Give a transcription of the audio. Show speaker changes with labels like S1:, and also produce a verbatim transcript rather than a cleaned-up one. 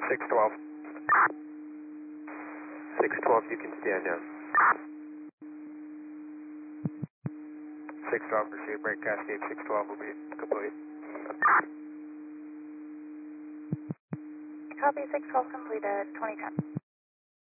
S1: six twelve. six twelve, you can stand down. six twelve, receive break cascade, six twelve will be complete.
S2: Copy, six twelve completed, twenty ten.